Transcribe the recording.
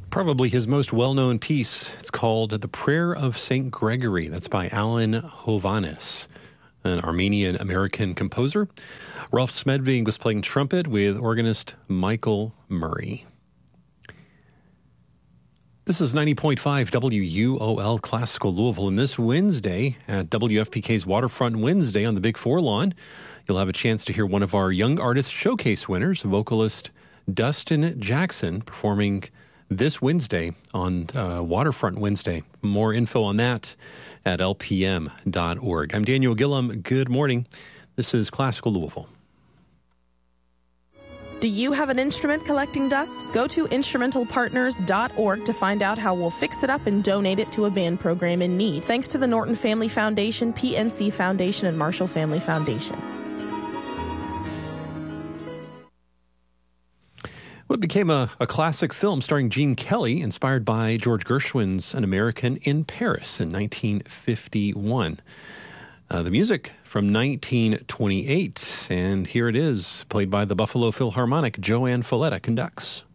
Probably his most well-known piece. It's called The Prayer of St. Gregory. That's by Alan Hovhaness, an Armenian-American composer. Rolf Smedvig was playing trumpet with organist Michael Murray. This is 90.5 WUOL Classical Louisville, and this Wednesday at WFPK's Waterfront Wednesday on the Big Four lawn, you'll have a chance to hear one of our Young Artist Showcase winners, vocalist Dustin Jackson, performing this Wednesday on Waterfront Wednesday. More info on that at lpm.org. I'm Daniel Gillum. Good morning. This is Classical Louisville. Do you have an instrument collecting dust? Go to instrumentalpartners.org to find out how we'll fix it up and donate it to a band program in need. Thanks to the Norton Family Foundation, PNC Foundation, and Marshall Family Foundation. What became a classic film starring Gene Kelly, inspired by George Gershwin's An American in Paris in 1951. The music from 1928, and here it is, played by the Buffalo Philharmonic. Joanne Folletta conducts.